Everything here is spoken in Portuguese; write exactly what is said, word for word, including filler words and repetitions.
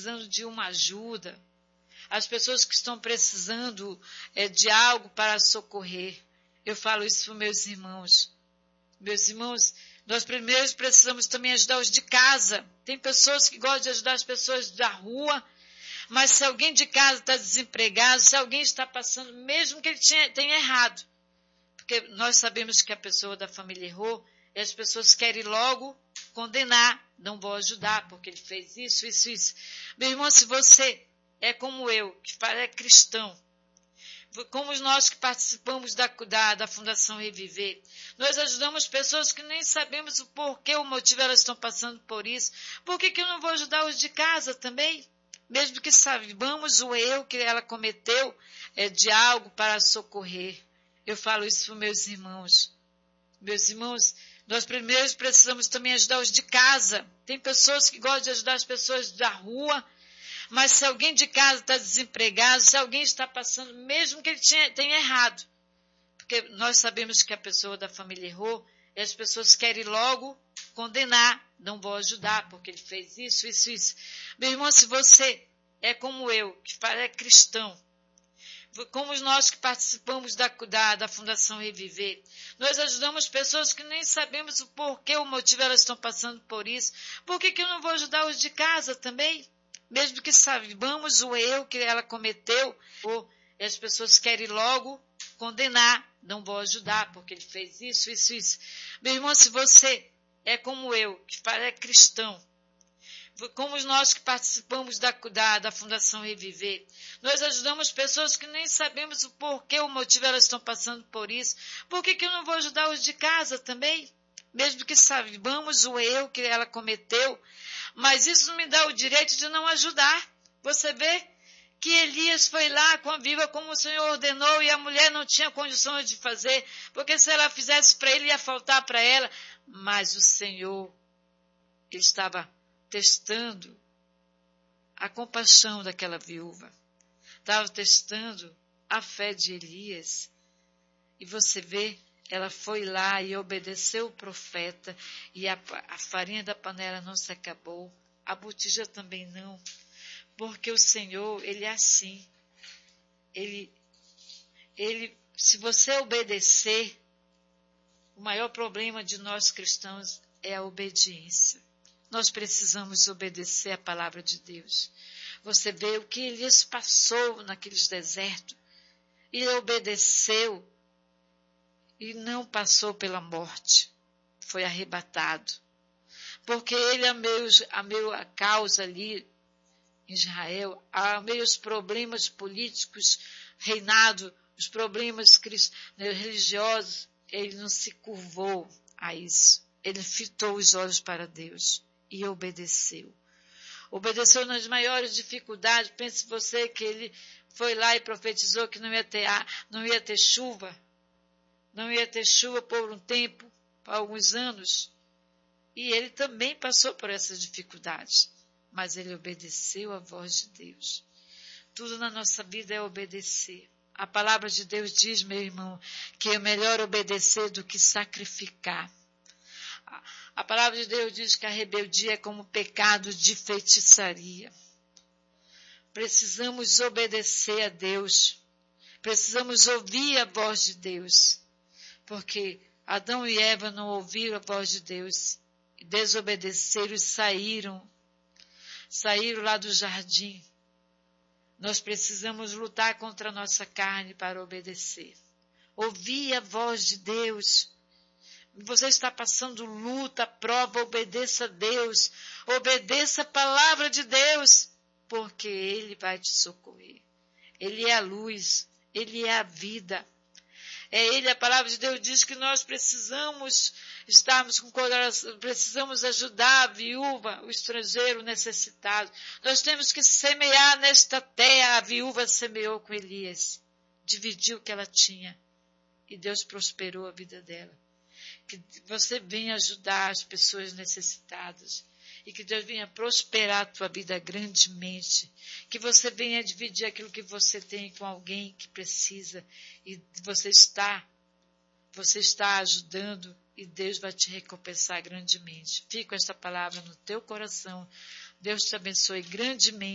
precisando de uma ajuda, as pessoas que estão precisando é, de algo para socorrer. Eu falo isso para meus irmãos. Meus irmãos, nós primeiro precisamos também ajudar os de casa. Tem pessoas que gostam de ajudar as pessoas da rua, mas se alguém de casa está desempregado, se alguém está passando, mesmo que ele tenha, tenha errado, porque nós sabemos que a pessoa da família errou, e as pessoas querem logo condenar, não vou ajudar, porque ele fez isso, isso, isso. Meu irmão, se você é como eu, que é cristão, como nós que participamos da, da, da Fundação Reviver, nós ajudamos pessoas que nem sabemos o porquê, o motivo elas estão passando por isso. Por que que eu não vou ajudar os de casa também? Mesmo que saibamos o erro que ela cometeu é, de algo para socorrer. Eu falo isso para meus irmãos. Meus irmãos, nós primeiro precisamos também ajudar os de casa. Tem pessoas que gostam de ajudar as pessoas da rua, mas se alguém de casa está desempregado, se alguém está passando, mesmo que ele tenha, tenha errado, porque nós sabemos que a pessoa da família errou, e as pessoas querem logo condenar, não vou ajudar, porque ele fez isso, isso, isso. Meu irmão, se você é como eu, que é cristão, como nós que participamos da, da, da Fundação Reviver, nós ajudamos pessoas que nem sabemos o porquê, o motivo elas estão passando por isso. Por que que eu não vou ajudar os de casa também? Mesmo que saibamos o erro que ela cometeu, ou as pessoas querem logo condenar, não vou ajudar, porque ele fez isso, isso, isso. Meu irmão, se você é como eu, que é cristão, como nós que participamos da, da, da Fundação Reviver, nós ajudamos pessoas que nem sabemos o porquê, o motivo elas estão passando por isso. Por que que eu não vou ajudar os de casa também? Mesmo que saibamos o erro que ela cometeu, mas isso não me dá o direito de não ajudar. Você vê que Elias foi lá com a viúva como o Senhor ordenou e a mulher não tinha condições de fazer, porque se ela fizesse para ele ia faltar para ela. Mas o Senhor, ele estava testando a compaixão daquela viúva, estava testando a fé de Elias. E você vê, ela foi lá e obedeceu o profeta, e a, a farinha da panela não se acabou, a botija também não, porque o Senhor, ele é assim. Ele, ele, se você obedecer, o maior problema de nós cristãos é a obediência. Nós precisamos obedecer a palavra de Deus. Você vê o que Elias passou naqueles desertos. Ele obedeceu e não passou pela morte. Foi arrebatado. Porque ele ameu, ameu a causa ali em Israel, ameu os problemas políticos, reinado, os problemas religiosos. Ele não se curvou a isso. Ele fitou os olhos para Deus e obedeceu. Obedeceu nas maiores dificuldades. Pense você que ele foi lá e profetizou que não ia ter, não ia ter chuva. Não ia ter chuva por um tempo, por alguns anos. E ele também passou por essas dificuldades. Mas ele obedeceu à voz de Deus. Tudo na nossa vida é obedecer. A palavra de Deus diz, meu irmão, que é melhor obedecer do que sacrificar. A palavra de Deus diz que a rebeldia é como pecado de feitiçaria. Precisamos obedecer a Deus. Precisamos ouvir a voz de Deus. Porque Adão e Eva não ouviram a voz de Deus. Desobedeceram e saíram. Saíram lá do jardim. Nós precisamos lutar contra a nossa carne para obedecer. Ouvir a voz de Deus. Você está passando luta, prova, obedeça a Deus. Obedeça a palavra de Deus, porque Ele vai te socorrer. Ele é a luz, Ele é a vida. É Ele, a palavra de Deus diz que nós precisamos estarmos com coração, precisamos ajudar a viúva, o estrangeiro, o necessitado. Nós temos que semear nesta terra. A viúva semeou com Elias, dividiu o que ela tinha e Deus prosperou a vida dela. Que você venha ajudar as pessoas necessitadas e que Deus venha prosperar a tua vida grandemente. Que você venha dividir aquilo que você tem com alguém que precisa e você está, você está ajudando e Deus vai te recompensar grandemente. Fica com esta palavra no teu coração. Deus te abençoe grandemente.